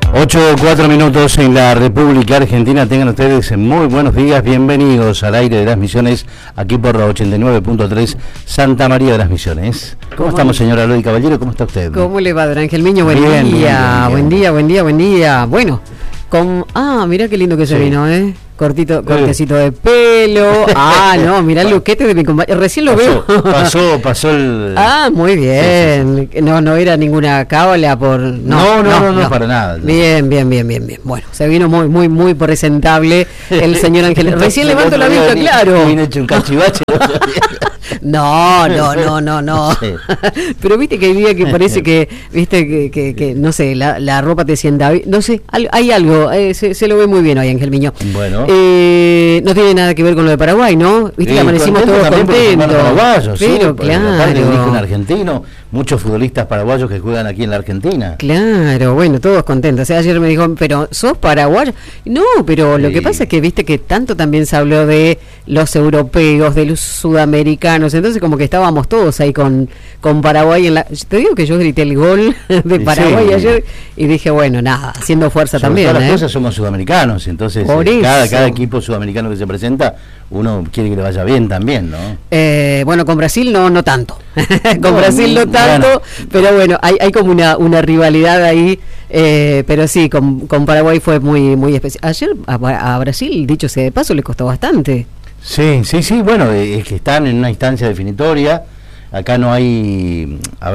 8:04 en la República Argentina. Tengan ustedes muy buenos días, bienvenidos al aire de las Misiones, aquí por la 89.3 Santa María de las Misiones. ¿Cómo estamos, señora Lodi Caballero? ¿Cómo está usted? ¿Cómo le va, don Ángel Miño? Buen día. Bueno, mirá qué lindo que se vino, cortecito de pelo. No, mirá el luquete de mi compañero. Recién lo veo. Pasó el... Muy bien. Sí. No era ninguna cábala por... No, para nada. Bien. Bueno, se vino muy presentable el señor Ángel. Recién levanto la vista, claro. Vine hecho un cachivache. No. Sí. Pero viste que hay día que parece que, viste que no sé, la ropa te sienta, no sé, hay algo, se lo ve muy bien hoy, Ángel Miño. Bueno. No tiene nada que ver con lo de Paraguay, ¿no? Viste que amanecimos todos contentos. Pero sí, claro. Dirige un argentino, muchos futbolistas paraguayos que juegan aquí en la Argentina. Claro, bueno, todos contentos. O sea, ayer me dijo, pero ¿sos paraguayo? No, pero lo que pasa es que viste que tanto también se habló de los europeos, de los sudamericanos, entonces como que estábamos todos ahí con Paraguay te digo que yo grité el gol de Paraguay ayer y dije, bueno, nada, haciendo fuerza sobre también. Todas las cosas somos sudamericanos, entonces cada equipo sudamericano que se presenta, uno quiere que le vaya bien también, ¿no? Bueno, con Brasil no tanto. Con Brasil no tanto, pero bueno, hay como una rivalidad ahí, pero sí, con Paraguay fue muy especial. Ayer a Brasil, dicho sea de paso, le costó bastante. Sí, bueno, es que están en una instancia definitoria. Acá no hay,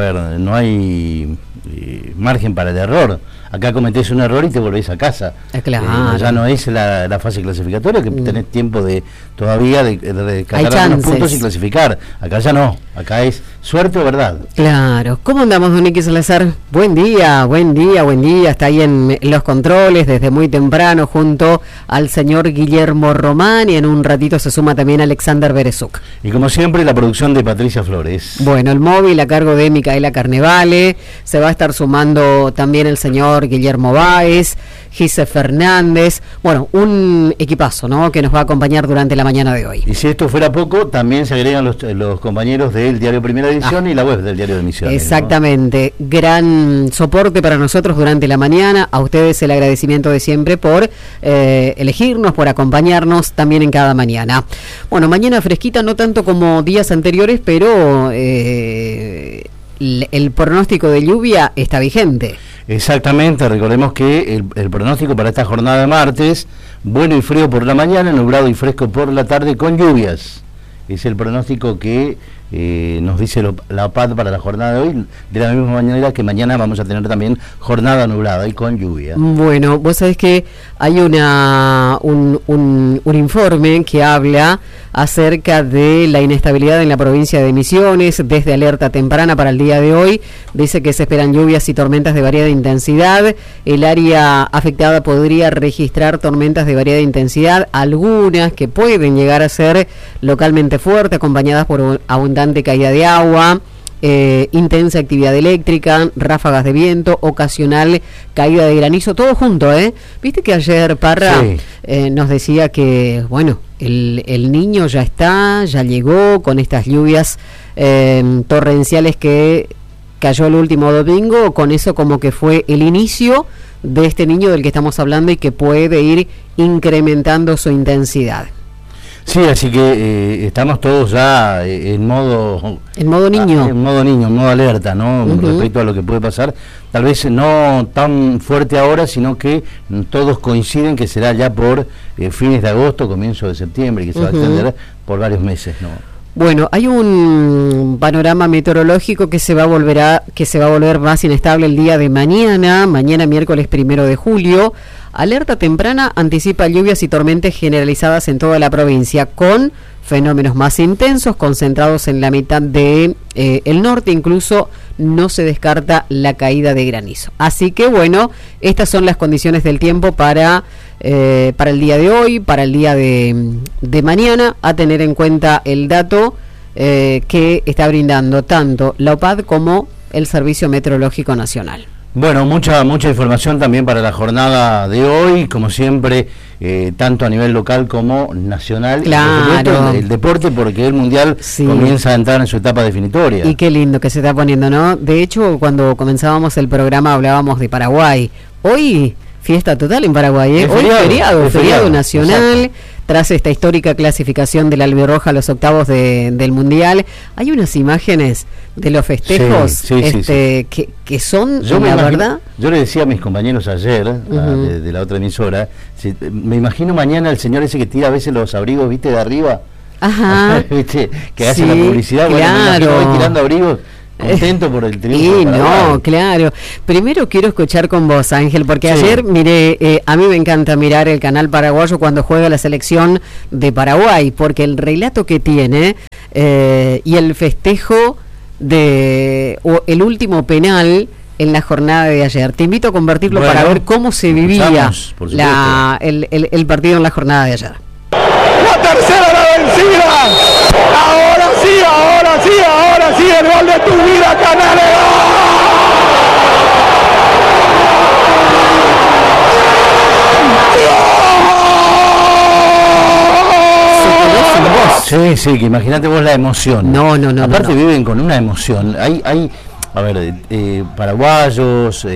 margen para el error. Acá cometés un error y te volvés a casa. Claro. Ya no es la fase clasificatoria, que tenés tiempo de rescatar algunos puntos y clasificar. Acá ya no, acá es suerte o verdad. Claro. ¿Cómo andamos, don Icky Salazar? Buen día. Está ahí en los controles desde muy temprano junto al señor Guillermo Román, y en un ratito se suma también Alexander Berezuk. Y como siempre, la producción de Patricia Flores. Bueno, el móvil a cargo de Micaela Carnevale. Se va a estar sumando también el señor Guillermo Báez, Gise Fernández. Bueno, un equipazo, ¿no?, que nos va a acompañar durante la mañana de hoy. Y si esto fuera poco, también se agregan los compañeros del diario Primera Edición y la web del diario de Misiones. Exactamente, ¿no? Gran soporte para nosotros durante la mañana. A ustedes el agradecimiento de siempre por elegirnos, por acompañarnos también en cada mañana. Bueno, mañana fresquita, no tanto como días anteriores, pero el pronóstico de lluvia está vigente. Exactamente, recordemos que el pronóstico para esta jornada de martes: bueno y frío por la mañana, nublado y fresco por la tarde con lluvias. Es el pronóstico que nos dice la OPAD para la jornada de hoy, de la misma manera que mañana vamos a tener también jornada nublada y con lluvia. Bueno, vos sabés que hay un informe que habla acerca de la inestabilidad en la provincia de Misiones, desde alerta temprana para el día de hoy. Dice que se esperan lluvias y tormentas de variada intensidad. El área afectada podría registrar tormentas de variada intensidad, algunas que pueden llegar a ser localmente fuertes, acompañadas por abundante caída de agua, intensa actividad eléctrica, ráfagas de viento, ocasional caída de granizo, todo junto, Viste que ayer Parra nos decía que, bueno, el niño ya llegó con estas lluvias torrenciales que cayó el último domingo. Con eso como que fue el inicio de este niño del que estamos hablando y que puede ir incrementando su intensidad. Sí, así que estamos todos ya en modo niño. En modo alerta, ¿no? Respecto a lo que puede pasar. Tal vez no tan fuerte ahora, sino que todos coinciden que será ya por fines de agosto, comienzo de septiembre, y que se va a extender por varios meses, ¿no? Bueno, hay un panorama meteorológico que se va a volver más inestable el día de mañana miércoles 1 de julio. Alerta temprana anticipa lluvias y tormentas generalizadas en toda la provincia, con fenómenos más intensos concentrados en la mitad de el norte. Incluso no se descarta la caída de granizo. Así que bueno, estas son las condiciones del tiempo para el día de hoy, para el día de mañana, a tener en cuenta el dato que está brindando tanto la OPAD como el Servicio Meteorológico Nacional. Bueno, mucha información también para la jornada de hoy, como siempre, tanto a nivel local como nacional. Claro. El deporte, porque el Mundial comienza a entrar en su etapa definitoria. Y qué lindo que se está poniendo, ¿no? De hecho, cuando comenzábamos el programa hablábamos de Paraguay. Hoy Fiesta total en Paraguay, ¿eh? Hoy feriado nacional. Exacto. Tras esta histórica clasificación del Albirroja a los octavos del Mundial, hay unas imágenes de los festejos que son, verdad... Yo le decía a mis compañeros ayer, de la otra emisora, me imagino mañana el señor ese que tira a veces los abrigos, ¿viste? De arriba. Ajá. ¿Viste? Que hace la publicidad. Claro. Bueno, me imagino tirando abrigos. Contento por el triunfo. No, claro. Primero quiero escuchar con vos, Ángel, porque ayer miré, a mí me encanta mirar el canal paraguayo cuando juega la selección de Paraguay, porque el relato que tiene y el festejo o el último penal en la jornada de ayer. Te invito a convertirlo para ver cómo se vivía el partido en la jornada de ayer. La tercera la vencida. Ahora sí, el gol de tu vida, Canales. Sí, que imagínate vos la emoción. No. Aparte viven con una emoción. Hay a ver, paraguayos,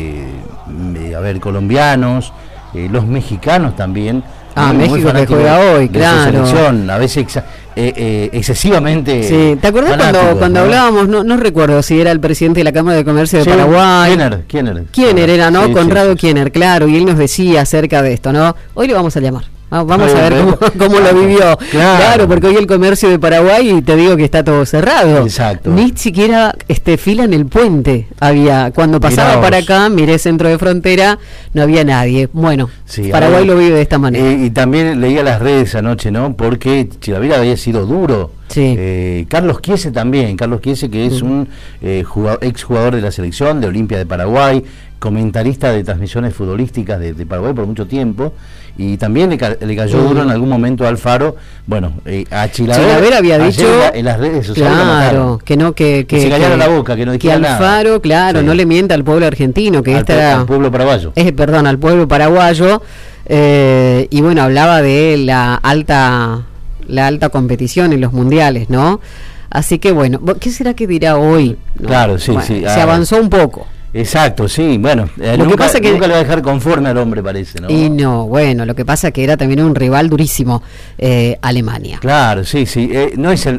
colombianos, los mexicanos también. México que juega hoy, claro. A veces excesivamente. Sí, ¿te acordás cuando hablábamos? No recuerdo si era el presidente de la Cámara de Comercio de Paraguay. Kiener era, ¿no? Conrado Kiener, claro, y él nos decía acerca de esto, ¿no? Hoy le vamos a llamar. Vamos a ver cómo lo vivió. Claro, porque hoy el comercio de Paraguay, te digo que está todo cerrado. Exacto. Ni siquiera fila en el puente había. Cuando pasaba para acá, miré centro de frontera, no había nadie. Bueno, Paraguay lo vive de esta manera. Y también leía las redes anoche, ¿no? Porque Chilavira había sido duro. Sí. Carlos Chiese también. Carlos Chiese, que es un exjugador de la selección de Olimpia de Paraguay, comentarista de transmisiones futbolísticas de Paraguay por mucho tiempo, y también le cayó duro en algún momento a Alfaro. Bueno, a Chilavera había dicho en las redes sociales, claro, que se callara la boca, que no dijera nada. Que Alfaro, claro, no le mienta al pueblo argentino, que al pueblo paraguayo. Al pueblo paraguayo, y bueno, hablaba de la alta competición en los mundiales, ¿no? Así que bueno, ¿qué será que dirá hoy? ¿No? Claro, sí. Se avanzó un poco. Exacto, sí, bueno, nunca le va a dejar conforme al hombre, parece, ¿no? Y no, bueno, lo que pasa es que era también un rival durísimo, Alemania. Claro, sí, no es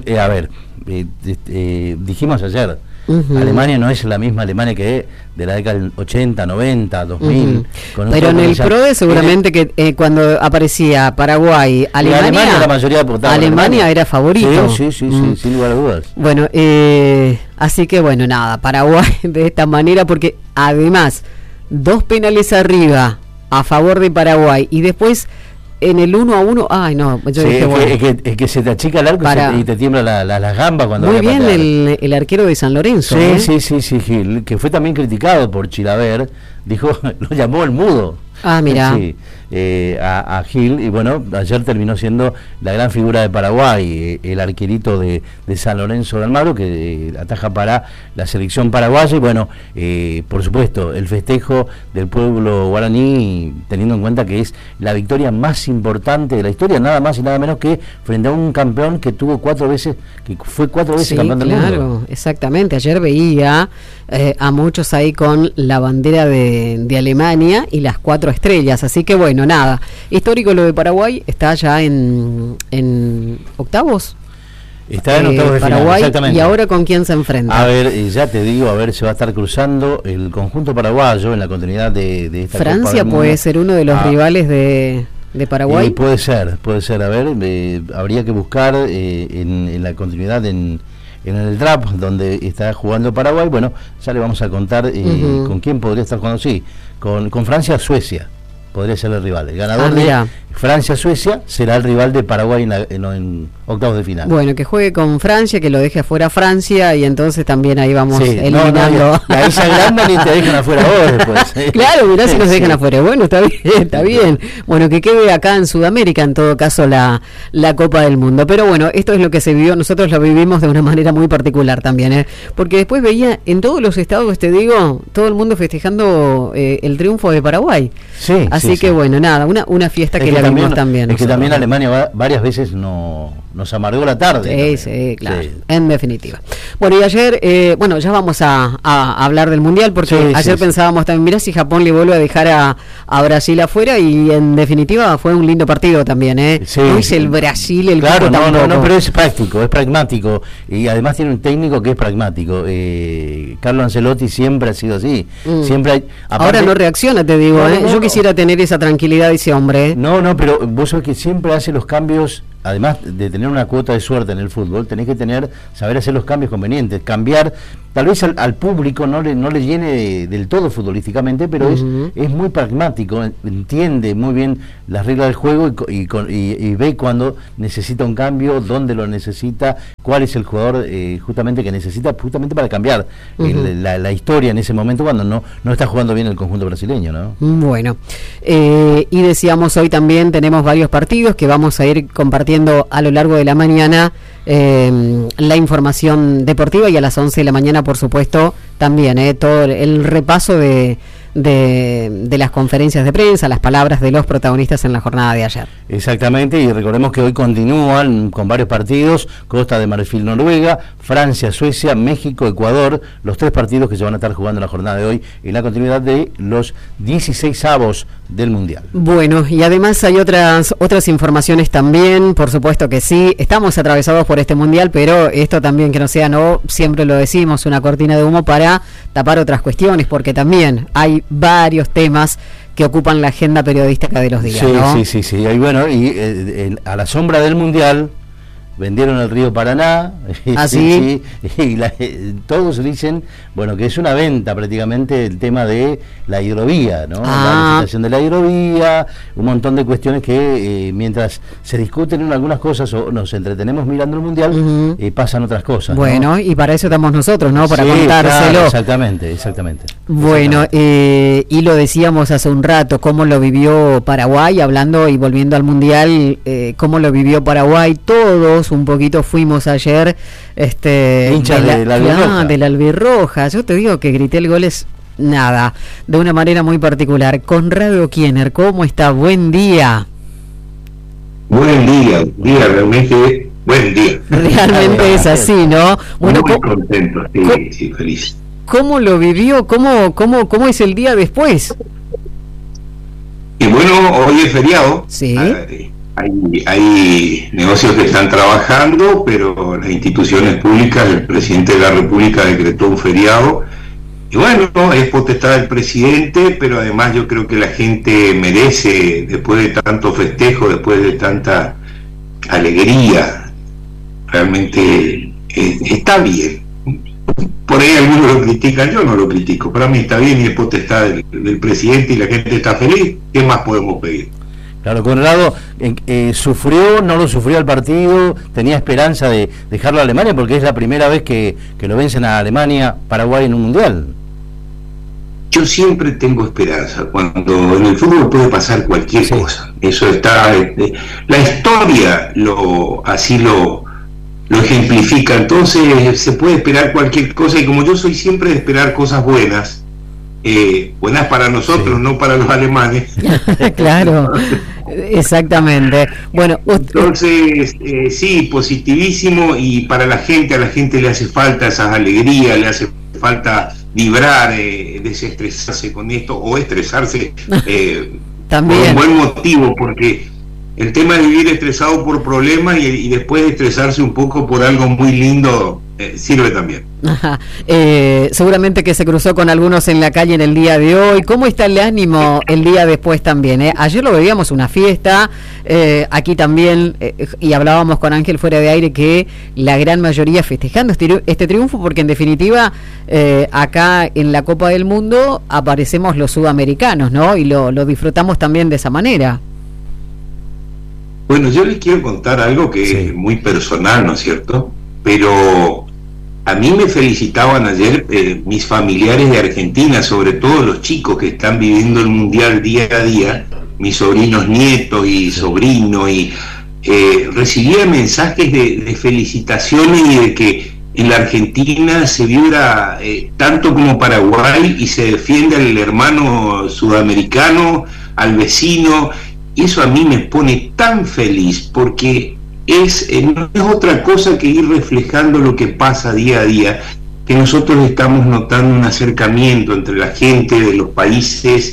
dijimos ayer, Alemania no es la misma Alemania que de la década del 80, 90, 2000. Pero en el PRODE seguramente que cuando aparecía Paraguay, Alemania, la mayoría votaba Alemania era favorito. Sí, sin lugar a dudas. Bueno, así que bueno, nada, Paraguay de esta manera, porque además 2 penales arriba a favor de Paraguay y después en el 1-1, ay no, yo dije bueno. Es que se te achica el arco y te tiembla las gambas cuando... Muy bien el arquero de San Lorenzo. Sí, Gil, que fue también criticado por Chilaver, dijo, lo llamó el mudo. Mira. Sí, a Gil, y bueno, ayer terminó siendo la gran figura de Paraguay, el arquerito de San Lorenzo de Almagro, que ataja para la selección paraguaya, y bueno, por supuesto, el festejo del pueblo guaraní, teniendo en cuenta que es la victoria más importante de la historia, nada más y nada menos que frente a un campeón que tuvo 4 veces, que fue 4 veces campeón del mundo. Claro, exactamente. Ayer veía a muchos ahí con la bandera de Alemania y las 4 estrellas, así que bueno, nada, histórico lo de Paraguay, está ya en octavos. Está en octavos de Paraguay, final, exactamente. ¿Y ahora con quién se enfrenta? A ver, ya te digo, se va a estar cruzando el conjunto paraguayo en la continuidad de esta Francia puede ser uno de los rivales de Paraguay. Puede ser, a ver, habría que buscar en la continuidad en el draft donde está jugando Paraguay. Bueno, ya le vamos a contar con quién podría estar jugando. Sí, con Francia-Suecia podría ser el rival. El ganador de Francia-Suecia será el rival de Paraguay en octavos de final. Bueno, que juegue con Francia, que lo deje afuera Francia, y entonces también ahí vamos eliminando. Y ahí se agrandan y te dejan afuera vos después. Claro, mirá si nos dejan afuera. Bueno, está bien. Bueno, que quede acá en Sudamérica, en todo caso, la Copa del Mundo. Pero bueno, esto es lo que se vivió. Nosotros lo vivimos de una manera muy particular también, porque después veía en todos los estados, te digo, todo el mundo festejando el triunfo de Paraguay. Así que bueno, nada, una fiesta que la vimos también. Es que también Alemania varias veces no nos amargó la tarde. Sí, claro, sí. En definitiva. Bueno, y ayer, ya vamos a hablar del Mundial, porque ayer pensábamos también, mira si Japón le vuelve a dejar a Brasil afuera, y en definitiva fue un lindo partido también, no es el Brasil el claro, no, pero es práctico, es pragmático, y además tiene un técnico que es pragmático. Carlo Ancelotti siempre ha sido así, siempre hay, aparte, ahora no reacciona, te digo, yo quisiera tener esa tranquilidad de ese hombre. No, pero vos sabés que siempre hace los cambios. Además de tener una cuota de suerte en el fútbol, tenés que saber hacer los cambios convenientes, cambiar, tal vez al público no le llene del todo futbolísticamente, pero es muy pragmático, entiende muy bien las reglas del juego y ve cuando necesita un cambio, dónde lo necesita, cuál es el jugador justamente que necesita, justamente para cambiar la historia en ese momento cuando no está jugando bien el conjunto brasileño, ¿no? Bueno, y decíamos, hoy también tenemos varios partidos que vamos a ir compartiendo a lo largo de la mañana, la información deportiva, y a las 11 de la mañana, por supuesto, también todo el repaso de las conferencias de prensa, las palabras de los protagonistas en la jornada de ayer. Exactamente, y recordemos que hoy continúan con varios partidos: Costa de Marfil, Noruega, Francia, Suecia, México, Ecuador, los 3 partidos que se van a estar jugando en la jornada de hoy en la continuidad de los 16avos del Mundial. Bueno, y además hay otras informaciones también, por supuesto que sí, estamos atravesados por este Mundial, pero esto también que no sea, siempre lo decimos, una cortina de humo para tapar otras cuestiones, porque también hay varios temas que ocupan la agenda periodística de los días, ¿no? Sí. Y bueno, a la sombra del Mundial vendieron el río Paraná, ¿sí? Y todos dicen, que es una venta prácticamente el tema de la hidrovía, ¿no? La licitación de la hidrovía, un montón de cuestiones que mientras se discuten en algunas cosas o nos entretenemos mirando el Mundial, pasan otras cosas. Bueno, ¿no? Y para eso estamos nosotros, ¿no? Para contárselo. Claro, exactamente. Bueno, y lo decíamos hace un rato, cómo lo vivió Paraguay, hablando y volviendo al Mundial, cómo lo vivió Paraguay. Todos un poquito fuimos ayer hinchas de la albirroja. Yo te digo que grité el gol de una manera muy particular. Conrado Kiener, ¿cómo está? Buen día. Buen día, realmente buen día. Realmente es así, ¿no? Bueno, muy contento, sí, feliz. ¿Cómo lo vivió? ¿Cómo es el día después? Y bueno, hoy es feriado. Sí. Hay negocios que están trabajando, pero las instituciones públicas, el presidente de la República decretó un feriado. Y bueno, es potestad del presidente, pero además yo creo que la gente merece, después de tanto festejo, después de tanta alegría, realmente está bien. Por ahí algunos lo critican, yo no lo critico, para mí está bien y es potestad del presidente y la gente está feliz. ¿Qué más podemos pedir? Claro, Conrado, ¿sufrió, no lo sufrió el partido? ¿Tenía esperanza de dejarlo a Alemania? Porque es la primera vez que lo vencen a Alemania, Paraguay en un Mundial. Yo siempre tengo esperanza. Cuando en el fútbol puede pasar cualquier cosa. Eso está... la historia así lo ejemplifica. Entonces se puede esperar cualquier cosa, y como yo soy siempre de esperar cosas buenas, buenas para nosotros, no para los alemanes. Claro, exactamente. Bueno, entonces sí, positivísimo, y para a la gente le hace falta esas alegrías, le hace falta vibrar, desestresarse con esto, o estresarse también por un buen motivo, porque el tema de vivir estresado por problemas y después estresarse un poco por algo muy lindo sirve también. Ajá. Seguramente que se cruzó con algunos en la calle en el día de hoy. ¿Cómo está el ánimo el día después también? Ayer lo veíamos una fiesta, aquí también, y hablábamos con Ángel fuera de aire, que la gran mayoría festejando este triunfo, porque en definitiva acá en la Copa del Mundo aparecemos los sudamericanos, ¿no? Y lo disfrutamos también de esa manera. Bueno, yo les quiero contar algo que es muy personal, ¿no es cierto? Pero a mí me felicitaban ayer mis familiares de Argentina, sobre todo los chicos que están viviendo el Mundial día a día, mis sobrinos, nietos y sobrinos, y recibía mensajes de felicitaciones y de que en la Argentina se vibra tanto como Paraguay y se defiende al hermano sudamericano, al vecino. Y eso a mí me pone tan feliz, porque no es otra cosa que ir reflejando lo que pasa día a día, que nosotros estamos notando un acercamiento entre la gente de los países,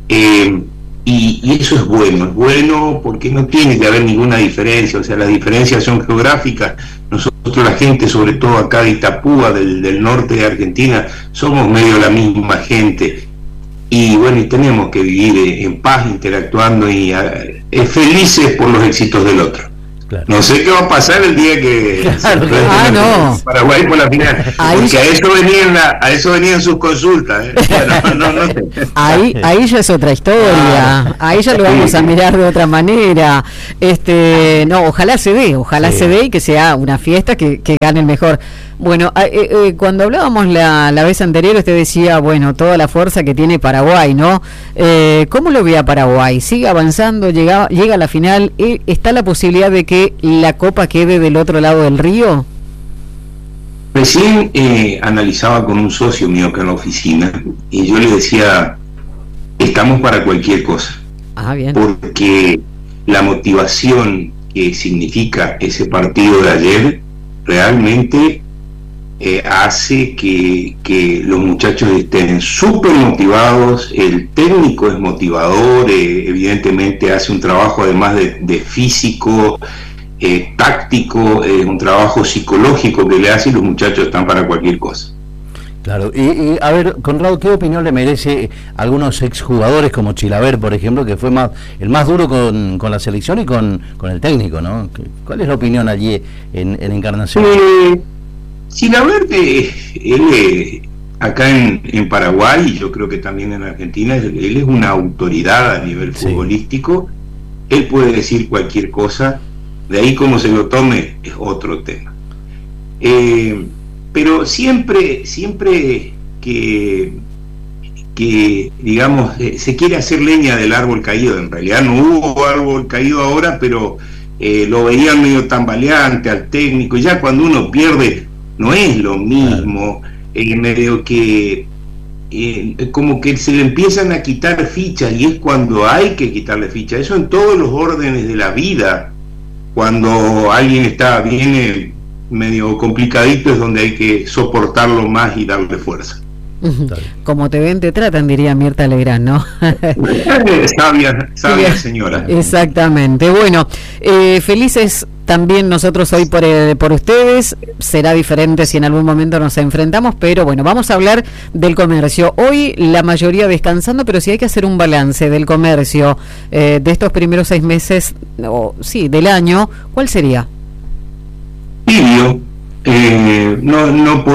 y eso es bueno porque no tiene que haber ninguna diferencia, o sea, las diferencias son geográficas. Nosotros, la gente, sobre todo acá de Itapúa, del norte de Argentina, somos medio la misma gente, y bueno, y tenemos que vivir en paz, interactuando y felices por los éxitos del otro. Claro. No sé qué va a pasar el día que Paraguay por la final, porque a eso venían sus consultas, no sé. Ahí ya es otra historia, ahí ya lo vamos a mirar de otra manera. Ojalá se dé y que sea una fiesta que gane el mejor. Bueno, cuando hablábamos la vez anterior, usted decía, bueno, toda la fuerza que tiene Paraguay, ¿no? ¿Cómo lo ve a Paraguay? ¿Sigue avanzando? ¿Llega a la final? ¿Está la posibilidad de que la Copa quede del otro lado del río? Recién analizaba con un socio mío acá en la oficina, y yo le decía, estamos para cualquier cosa. Bien. Porque la motivación que significa ese partido de ayer realmente hace que los muchachos estén súper motivados. El técnico es motivador, evidentemente hace un trabajo además de físico, táctico, un trabajo psicológico que le hace, y los muchachos están para cualquier cosa. Claro, y a ver, Conrado, ¿qué opinión le merece algunos exjugadores como Chilaver, por ejemplo, que fue el más duro con la selección y con el técnico, ¿no? ¿Cuál es la opinión allí en Encarnación? Chilaver, él acá en Paraguay, y yo creo que también en Argentina, él es una autoridad a nivel futbolístico. Él puede decir cualquier cosa, de ahí cómo se lo tome es otro tema. Pero siempre que digamos, se quiere hacer leña del árbol caído, en realidad no hubo árbol caído ahora, pero lo veían medio tambaleante al técnico, y ya cuando uno pierde no es lo mismo, medio que como que se le empiezan a quitar fichas, y es cuando hay que quitarle fichas. Eso en todos los órdenes de la vida, cuando alguien viene medio complicadito, es donde hay que soportarlo más y darle fuerza. Como te ven, te tratan, diría Mirta Legrand, ¿no? sabia señora. Exactamente. Bueno, felices también nosotros hoy por ustedes. Será diferente si en algún momento nos enfrentamos, pero bueno, vamos a hablar del comercio. Hoy la mayoría descansando, pero si hay que hacer un balance del comercio de estos primeros 6 meses, del año, ¿cuál sería? Tibio. No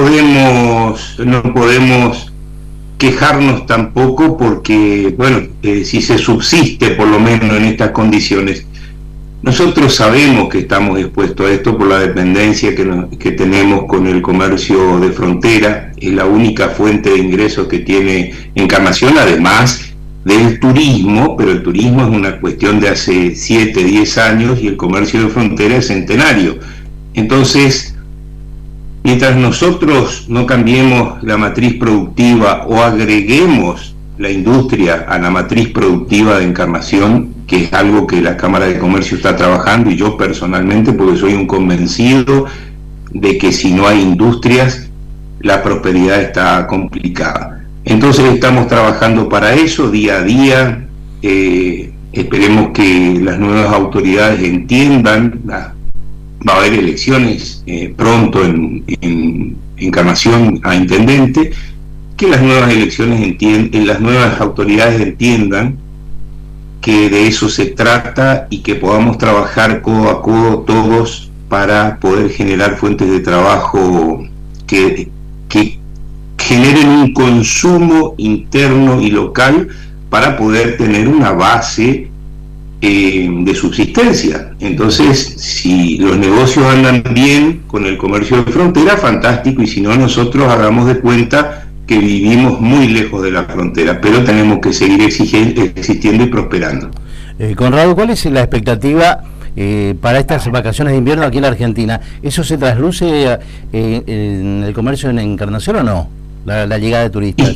podemos quejarnos tampoco, porque bueno, si se subsiste por lo menos en estas condiciones, nosotros sabemos que estamos expuestos a esto por la dependencia que tenemos con el comercio de frontera. Es la única fuente de ingresos que tiene Encarnación, además del turismo, pero el turismo es una cuestión de hace 7, 10 años, y el comercio de frontera es centenario. Entonces, mientras nosotros no cambiemos la matriz productiva o agreguemos la industria a la matriz productiva de Encarnación, que es algo que la Cámara de Comercio está trabajando, y yo personalmente, porque soy un convencido de que si no hay industrias, la prosperidad está complicada. Entonces estamos trabajando para eso día a día. Esperemos que las nuevas autoridades entiendan. Va a haber elecciones pronto en Encarnación a intendente, que las nuevas las nuevas autoridades entiendan que de eso se trata, y que podamos trabajar codo a codo todos para poder generar fuentes de trabajo que generen un consumo interno y local para poder tener una base de subsistencia. Entonces, si los negocios andan bien con el comercio de frontera, fantástico, y si no, nosotros hagamos de cuenta que vivimos muy lejos de la frontera, pero tenemos que seguir existiendo y prosperando. Conrado, ¿cuál es la expectativa para estas vacaciones de invierno aquí en la Argentina? ¿Eso se trasluce en el comercio en Encarnación o no? La llegada de turistas.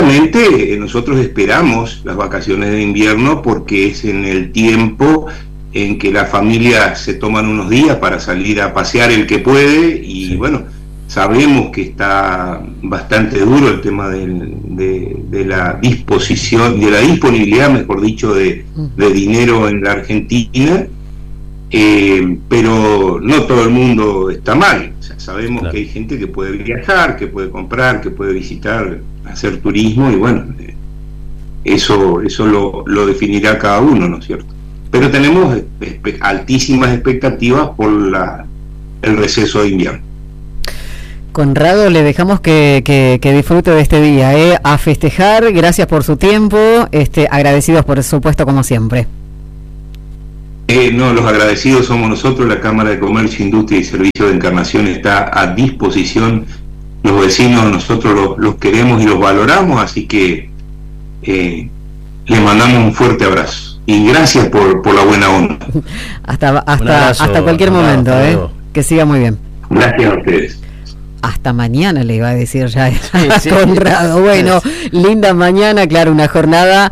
Históricamente nosotros esperamos las vacaciones de invierno, porque es en el tiempo en que las familias se toman unos días para salir a pasear el que puede, y bueno, sabemos que está bastante duro el tema de la disposición, de la disponibilidad, mejor dicho, de dinero en la Argentina, pero no todo el mundo está mal. O sea, sabemos que hay gente que puede viajar, que puede comprar, que puede visitar, hacer turismo, y bueno, eso lo definirá cada uno, ¿no es cierto? Pero tenemos altísimas expectativas por el receso de invierno. Conrado, le dejamos que disfrute de este día, a festejar. Gracias por su tiempo, agradecidos por supuesto como siempre. No, los agradecidos somos nosotros. La Cámara de Comercio, Industria y Servicios de Encarnación está a disposición. Los vecinos, nosotros los queremos y los valoramos, así que les mandamos un fuerte abrazo y gracias por la buena onda. hasta cualquier momento, que siga muy bien. Gracias a ustedes. Hasta mañana le iba a decir ya Conrado. Bueno, linda mañana, claro, una jornada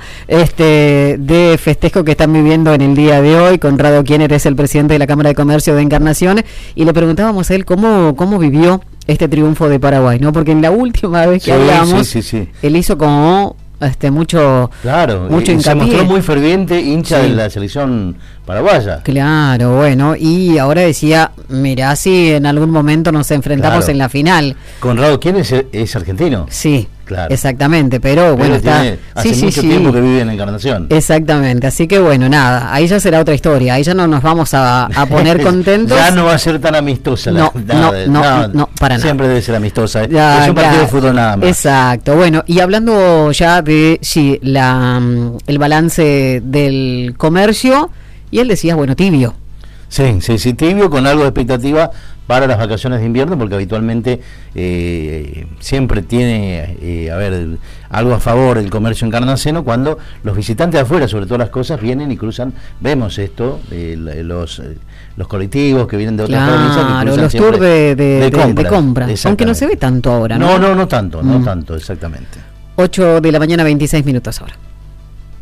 de festejo que están viviendo en el día de hoy. Conrado Kiener es el presidente de la Cámara de Comercio de Encarnación, y le preguntábamos a él cómo vivió este triunfo de Paraguay, ¿no? Porque en la última vez que hablamos, él hizo como mucho hincapié. Se mostró muy ferviente, hincha de la selección paraguaya. Claro, bueno, y ahora decía, mira, si en algún momento nos enfrentamos en la final. Conrado, ¿quién es argentino? Sí, claro, exactamente, pero bueno, hace mucho tiempo que vive en Encarnación. Exactamente, así que bueno, nada, ahí ya será otra historia, ahí ya no nos vamos a poner contentos. Ya no va a ser tan amistosa. No, para nada. Siempre debe ser amistosa. Es un partido de fútbol nada más. Exacto, bueno, y hablando ya de el balance del comercio, y él decía, bueno, tibio. Sí, tibio, con algo de expectativa para las vacaciones de invierno, porque habitualmente siempre tiene algo a favor el comercio encarnaceno cuando los visitantes de afuera, sobre todas las cosas, vienen y cruzan. Vemos esto, los colectivos que vienen de otras provincias, que cruzan los tours de compra, aunque no se ve tanto ahora, ¿no? No tanto, exactamente. 8 de la mañana, 26 minutos ahora.